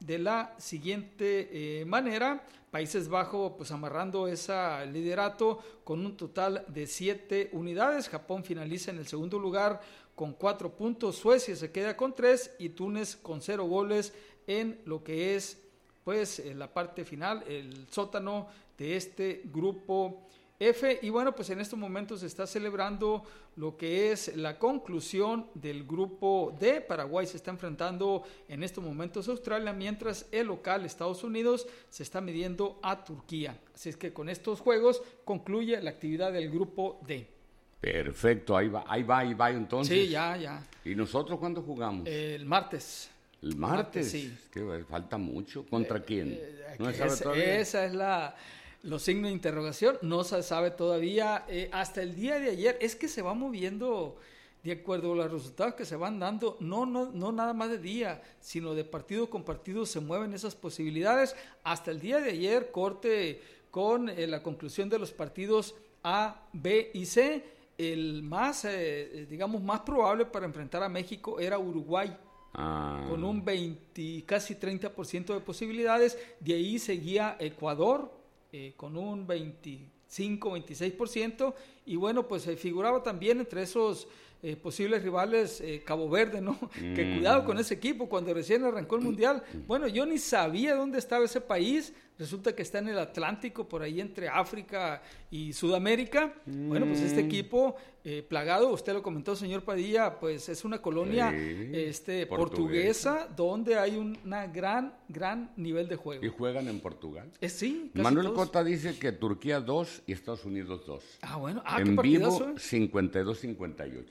de la siguiente manera. Países Bajos pues amarrando ese liderato con un total de 7 unidades. Japón finaliza en el segundo lugar con 4 puntos. Suecia se queda con 3 y Túnez con 0 goles en lo que es pues la parte final, el sótano de este grupo F. Y bueno, pues en estos momentos se está celebrando lo que es la conclusión del grupo D. Paraguay se está enfrentando en estos momentos a Australia, mientras el local Estados Unidos se está midiendo a Turquía. Así es que con estos juegos concluye la actividad del grupo D. Perfecto, ahí va entonces. Sí, ya. ¿Y nosotros cuándo jugamos? El martes. ¿El martes? Sí. Es que falta mucho. ¿Contra quién? ¿No se sabe todavía? Esa es los signos de interrogación. No se sabe todavía. Hasta el día de ayer es que se va moviendo de acuerdo a los resultados que se van dando. No nada más de día, sino de partido con partido se mueven esas posibilidades. Hasta el día de ayer, corte con la conclusión de los partidos A, B y C. El más, más probable para enfrentar a México era Uruguay. Con un casi 30% de posibilidades. De ahí seguía Ecuador con un 25-26%. Y bueno, pues figuraba también entre esos posibles rivales Cabo Verde, ¿no? Que cuidado con ese equipo cuando recién arrancó el Mundial. Bueno, yo ni sabía dónde estaba ese país. Resulta que está en el Atlántico, por ahí entre África y Sudamérica. Bueno, pues este equipo plagado, usted lo comentó, señor Padilla, pues es una colonia portuguesa donde hay una gran nivel de juego. ¿Y juegan en Portugal? Sí, casi Manuel todos. Cota dice que Turquía 2 y Estados Unidos 2. Bueno. En vivo, 52-58.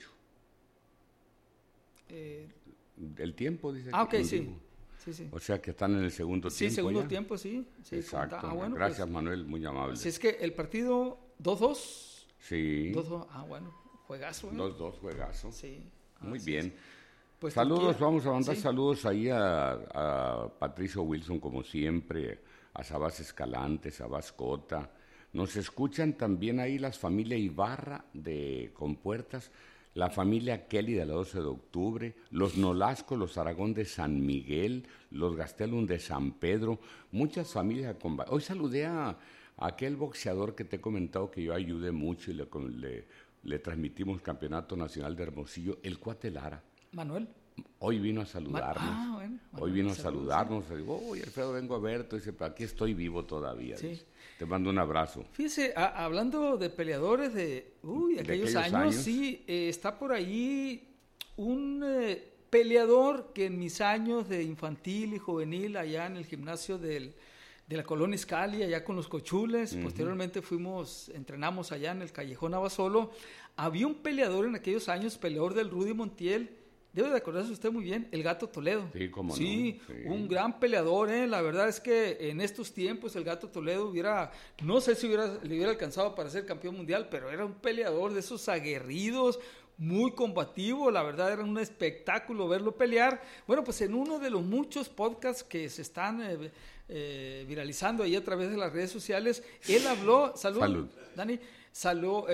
El tiempo, dice. Ok, sí. Sí. O sea que están en el segundo tiempo. Sí, segundo ya. Tiempo, sí. Exacto. Bueno, gracias, pues, Manuel, muy amable. Así es que el partido 2-2. Sí. 2-2. Bueno, juegazo. 2-2, juegazo. Sí. Muy bien. Pues saludos, Turquía, vamos a mandar saludos ahí a Patricio Wilson, como siempre, a Sabás Escalante, Sabás Cota. Nos escuchan también ahí las familias Ibarra de Compuertas, la familia Kelly de la 12 de octubre, los Nolasco, los Aragón de San Miguel, los Gastelum de San Pedro, muchas familias. Hoy saludé a aquel boxeador que te he comentado que yo ayudé mucho y le transmitimos Campeonato Nacional de Hermosillo, el Cuate Lara. Manuel. Hoy vino a saludarnos. Bueno, hoy vino a saludarnos. Digo, Alfredo, vengo a verte. Dice, pero aquí estoy vivo todavía. Sí. Dice, te mando un abrazo. Fíjese, hablando de peleadores de aquellos años, sí, está por ahí un peleador que en mis años de infantil y juvenil, allá en el gimnasio de la Colonia Iscali, allá con los Cochules, posteriormente entrenamos allá en el Callejón Abasolo. Había un peleador en aquellos años, peleador del Rudy Montiel. Debe de acordarse usted muy bien, el Gato Toledo. Sí, cómo no. Sí, un gran peleador, La verdad es que en estos tiempos el Gato Toledo no sé si le hubiera alcanzado para ser campeón mundial, pero era un peleador de esos aguerridos, muy combativo. La verdad era un espectáculo verlo pelear. Bueno, pues en uno de los muchos podcasts que se están viralizando ahí a través de las redes sociales, él habló, salud. Dani, salió,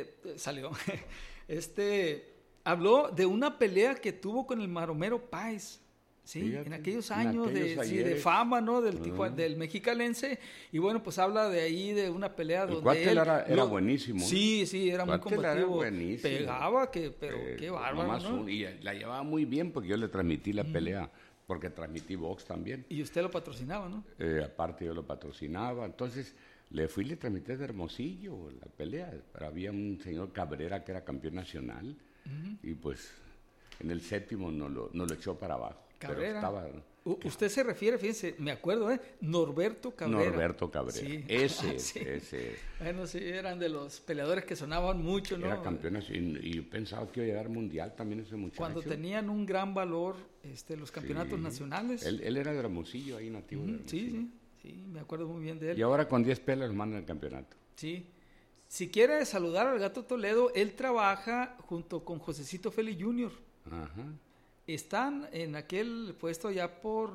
habló de una pelea que tuvo con el Maromero Páez, ¿sí? Fíjate, en aquellos años de fama, ¿no? Del mexicalense. Y bueno, pues habla de ahí de una pelea donde Cuate era buenísimo. Sí, era muy combativo. Pegaba, qué bárbaro, ¿no? Y la llevaba muy bien porque yo le transmití la pelea, porque transmití box también. Y usted lo patrocinaba, ¿no? Aparte yo lo patrocinaba. Entonces le transmití de Hermosillo la pelea. Pero había un señor Cabrera que era campeón nacional. Y pues en el séptimo no lo echó para abajo. Cabrera. Pero estaba, usted se refiere, fíjense, me acuerdo, Norberto Cabrera. Sí. Ese. Bueno, sí, eran de los peleadores que sonaban mucho, ¿no? Era campeón y yo pensaba que iba a llegar mundial también ese muchacho. Cuando tenían un gran valor los campeonatos nacionales. Él era de Hermosillo, ahí nativo de Hermosillo. Sí, me acuerdo muy bien de él. Y ahora con 10 peleas lo mandan al campeonato. Sí. Si quiere saludar al Gato Toledo, él trabaja junto con Josecito Félix Jr. Ajá. Están en aquel puesto allá por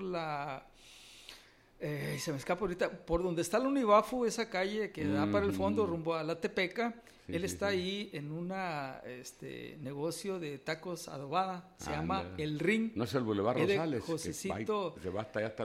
se me escapa ahorita, por donde está la Unibafu, esa calle que da para el fondo rumbo a la Tepeca. Él está ahí en un negocio de tacos adobada, se llama El Ring. No es el Boulevard Rosales. Josecito. Se va hasta allá hasta